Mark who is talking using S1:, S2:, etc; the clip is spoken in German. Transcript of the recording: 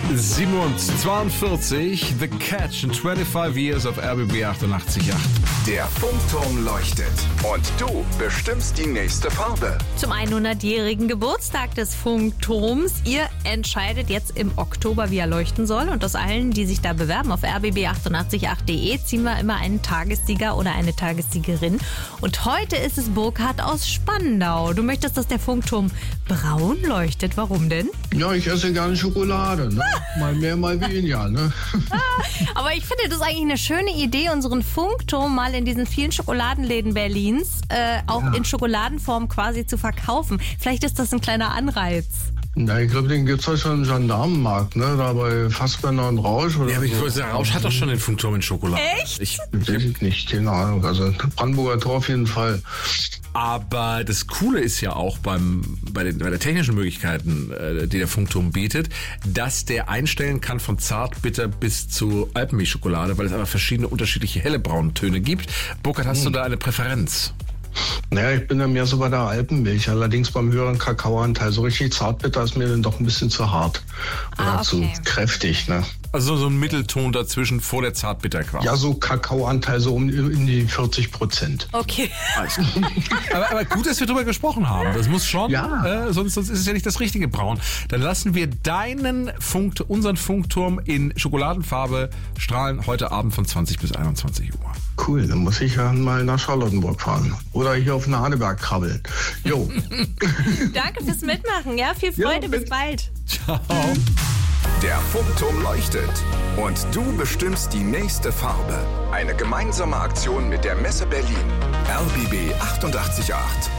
S1: 7:42, The Catch in 25 Years of RBB 88.8.
S2: Der Funkturm leuchtet und du bestimmst die nächste Farbe.
S3: Zum 100-jährigen Geburtstag des Funkturms. Ihr entscheidet jetzt im Oktober, wie er leuchten soll. Und aus allen, die sich da bewerben auf rbb888.de, ziehen wir immer einen Tagessieger oder eine Tagessiegerin. Und heute ist es Burkhard aus Spandau. Du möchtest, dass der Funkturm braun leuchtet. Warum denn?
S4: Ja, ich esse gerne Schokolade. Ne? Mal mehr, mal weniger. Ne?
S3: Aber ich finde, das ist eigentlich eine schöne Idee, unseren Funkturm mal in diesen vielen Schokoladenläden Berlins in Schokoladenform quasi zu verkaufen. Vielleicht ist das ein kleiner Anreiz.
S4: Na, ich glaube, den gibt es ja schon im Gendarmenmarkt, ne? Da bei Fassbender und Rausch. Oder
S1: Ja, aber ich
S4: so.
S1: wollte sagen, Rausch hat doch schon den Funkturm in Schokolade.
S3: Echt?
S4: Weiß ich nicht, keine Ahnung. Also Brandenburger Tor auf jeden Fall.
S1: Aber das Coole ist ja auch bei der technischen Möglichkeiten, die der Funkturm bietet, dass der einstellen kann von Zartbitter bis zu Alpenmilchschokolade, weil es einfach verschiedene unterschiedliche helle braune Töne gibt. Burkhard, hast du da eine Präferenz?
S4: Naja, ich bin ja mehr so bei der Alpenmilch. Allerdings beim höheren Kakaoanteil. So richtig Zartbitter ist mir dann doch ein bisschen zu hart. Oder zu kräftig, ne?
S1: Also so ein Mittelton dazwischen vor der Zartbitter quasi.
S4: Ja, so Kakaoanteil so in die 40%.
S3: Okay.
S1: aber gut, dass wir drüber gesprochen haben. Das muss schon,
S4: Ja.
S1: sonst ist es ja nicht das richtige Braun. Dann lassen wir unseren Funkturm in Schokoladenfarbe strahlen heute Abend von 20 bis 21 Uhr.
S4: Cool, dann muss ich ja mal nach Charlottenburg fahren. Oder hier auf den Haneberg krabbeln. Jo.
S3: Danke fürs Mitmachen. Ja, viel Freude. Bis bald.
S1: Ciao.
S2: Der Funkturm leuchtet und du bestimmst die nächste Farbe. Eine gemeinsame Aktion mit der Messe Berlin. RBB 88.8.